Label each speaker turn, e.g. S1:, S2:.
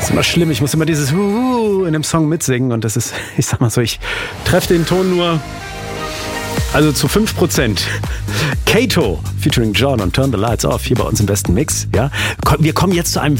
S1: ist immer schlimm, ich muss immer dieses in dem Song mitsingen und das ist, ich sag mal so, ich treffe den Ton nur, also zu 5%. Kato featuring John und Turn the Lights Off hier bei uns im besten Mix. Ja? Wir kommen jetzt zu einem